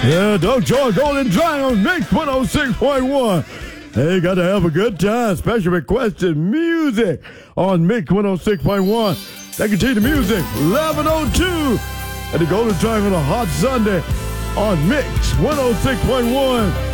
Yeah, Doug George Golden Triangle Mix 106.1. Hey, got to have a good time. Special requested music on Mix 106.1. They continue the music 11:02 at the Golden Triangle on a hot Sunday on Mix 106.1.